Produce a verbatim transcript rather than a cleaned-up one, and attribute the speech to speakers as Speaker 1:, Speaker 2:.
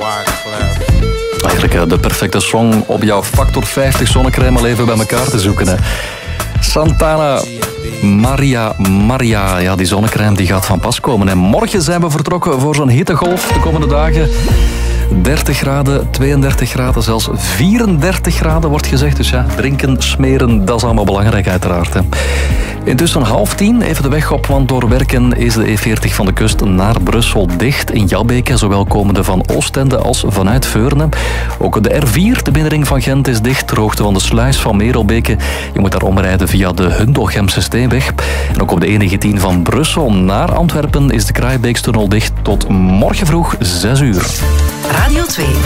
Speaker 1: Eigenlijk de perfecte song op jouw factor vijftig zonnecrème al even bij elkaar te zoeken. Hè. Santana, Maria, Maria. Ja, die zonnecrème die gaat van pas komen. En morgen zijn we vertrokken voor zo'n hittegolf de komende dagen. dertig graden, tweeëndertig graden, zelfs vierendertig graden wordt gezegd. Dus ja, drinken, smeren, dat is allemaal belangrijk uiteraard. Hè. Intussen half tien, even de weg op, want door werken is de E veertig van de kust naar Brussel dicht. In Jabbeke, zowel komende van Oostende als vanuit Veurne. Ook de R vier, de binnenring van Gent, is dicht. Ter hoogte van de sluis van Merelbeke. Je moet daar omrijden via de Hundelgemse Steenweg. En ook op de E negentien van Brussel naar Antwerpen is de Kraaibeekstunnel dicht tot morgen vroeg zes uur.
Speaker 2: Radio twee